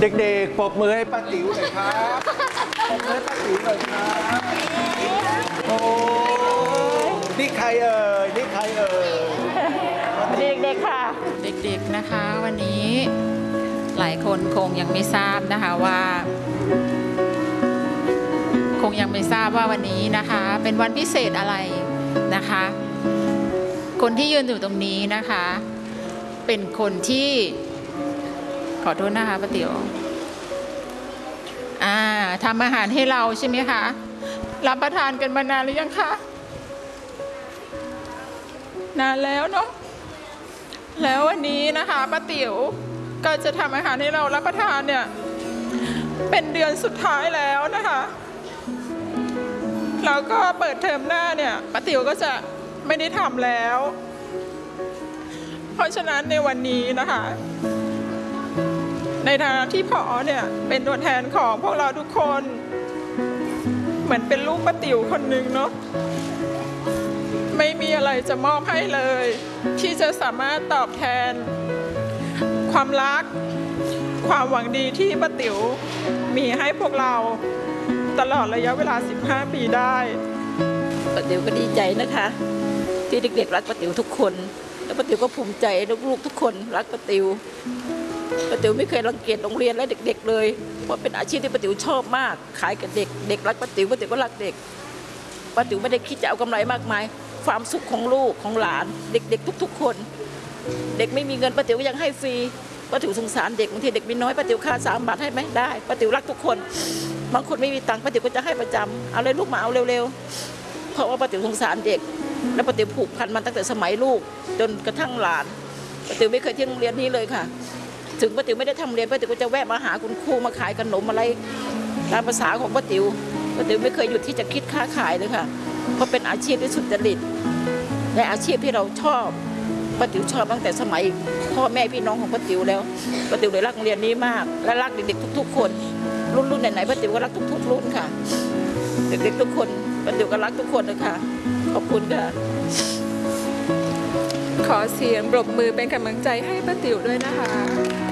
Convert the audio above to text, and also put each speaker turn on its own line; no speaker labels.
เด็กๆปรบมือให้ป้าติ๋วหน่อยครับปรบมือให้ป้าติ๋วหน่อยครับโอ้นี่ใครเอ่ยนี่ใครเอ่ย
เด็กๆค่ะเด็กๆนะคะวันนี้หลายคนคงยังไม่ทราบนะคะว่าวันนี้นะคะเป็นวันพิเศษอะไรนะคะคนที่ยืนอยู่ตรงนี้นะคะเป็นคนที่ขอโทษนะคะป้าติ๋วทำอาหารให้เราใช่ไหมคะรับประทานกันมานานหรือยังคะนานแล้วเนาะแล้ววันนี้นะคะป้าติ๋วก็จะทำอาหารให้เรารับประทานเนี่ยเป็นเดือนสุดท้ายแล้วนะคะแล้วก็เปิดเทอมหน้าเนี่ยป้าติ๋วก็จะไม่ได้ทำแล้วเพราะฉะนั้นในวันนี้นะคะในฐานะที่ผอเนี่ยเป็นตัวแทนของพวกเราทุกคนเหมือนเป็นลูกป้าติ๋วคนหนึ่งเนาะไม่มีอะไรจะมอบให้เลยที่จะสามารถตอบแทนความรักความหวังดีที่ป้าติ๋วมีให้พวกเราตลอดระยะเวลา15 ปีได้
ป้าติ๋วก็ดีใจนะคะที่เด็กๆรักป้าติ๋วทุกคนแล้วป้าติ๋วก็ภูมิใจลูกๆทุกคนรักป้าติ๋วไม่เคยรังเกียจโรงเรียนและเด็กๆเลยเพราะเป็นอาชีพที่ป้าติ๋วชอบมากขายกับเด็กเด็กรักป้าติ๋วก็รักเด็กป้าติ๋วไม่ได้คิดจะเอากำไรมากมายความสุขของลูกของหลานเด็กๆทุกๆคนเด็กไม่มีเงินป้าติ๋วยังให้ฟรีป้าติ๋วสงสารเด็กบางทีเด็กมีน้อยป้าติ๋วค่า3 บาทให้ไหมได้ป้าติ๋วรักทุกคนบางคนไม่มีตังค์ป้าติ๋วก็จะให้ประจำเอาเลยลูกมาเอาเร็วๆเพราะว่าป้าติ๋วสงสารเด็กและป้าติ๋วผูกพันมันตั้งแต่สมัยลูกจนกระทั่งหลานป้าติ๋วไม่เคยทิ้งโรงเรียนนี้เลยค่ะถึงป้าติ๋วไม่ได้ทำเรียนป้าติ๋วก็จะแวะมาหาคุณครูมาขายขนมอะไรตามภาษาของป้าติ๋วไม่เคยหยุดที่จะคิดค้าขายเลยค่ะเพราะเป็นอาชีพที่สุจริตและอาชีพที่เราชอบป้าติ๋วชอบตั้งแต่สมัยพ่อแม่พี่น้องของป้าติ๋วแล้วป้าติ๋วเลยรักโรงเรียนนี้มากและรักเด็กๆทุกๆคนรุ่นไหนๆป้าติ๋วก็รักทุกๆรุ่นค่ะเด็กๆทุกคนป้าติ๋วก็รักทุกคนเลยค่ะขอบคุณค่ะ
ขอเสียงปรบมือเป็นกำลังใจให้ป้าติ๋วด้วยนะคะ